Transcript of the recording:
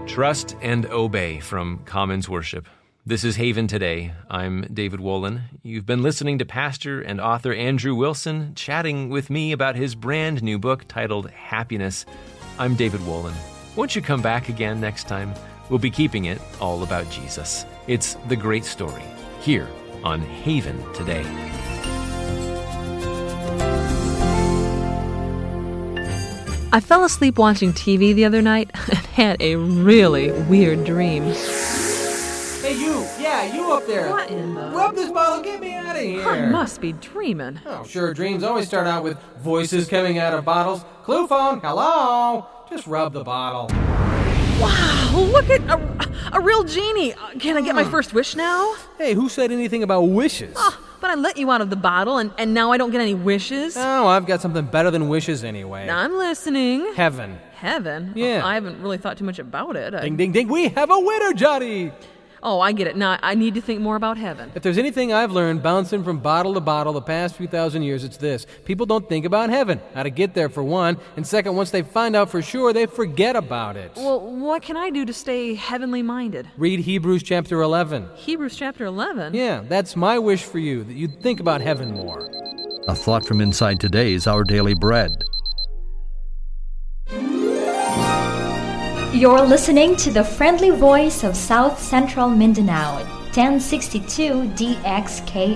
Trust and Obey from Commons Worship. This is Haven Today. I'm David Wolin. You've been listening to pastor and author Andrew Wilson chatting with me about his brand new book titled Happiness. I'm David Wolin. Won't you come back again next time? We'll be keeping it all about Jesus. It's the great story here on Haven Today. I fell asleep watching TV the other night and had a really weird dream. Hey, you! Yeah, you up there! What in the... Rub this bottle, get me out of here! I must be dreaming. Oh, sure, dreams always start out with voices coming out of bottles. Clue phone, hello! Just rub the bottle. Wow, look at a real genie. Can I get my first wish now? Hey, who said anything about wishes? Oh, but I let you out of the bottle, and now I don't get any wishes? Oh, I've got something better than wishes anyway. I'm listening. Heaven. Heaven? Yeah. I haven't really thought too much about it. Ding, ding, ding, we have a winner, Johnny! Oh, I get it. Now, I need to think more about heaven. If there's anything I've learned bouncing from bottle to bottle the past few thousand years, it's this. People don't think about heaven, how to get there for one, and second, once they find out for sure, they forget about it. Well, what can I do to stay heavenly minded? Read Hebrews chapter 11. Hebrews chapter 11? Yeah, that's my wish for you, that you'd think about heaven more. A thought from inside today's Our Daily Bread. You're listening to the friendly voice of South Central Mindanao, 1062 DXKR.